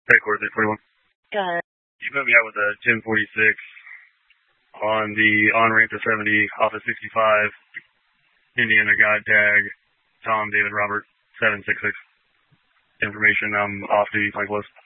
Headquarters at 41. Go ahead. You put me out with a 1046 on the on-ramp to 70 off of 65, Indiana guide tag, Tom David Robert 766. Information, I'm off duty, flank close.